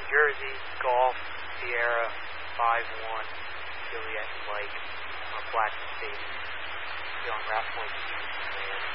Jersey, Golf, Sierra, 5-1, Juliet Mike, on Black State. Be on route 22, man.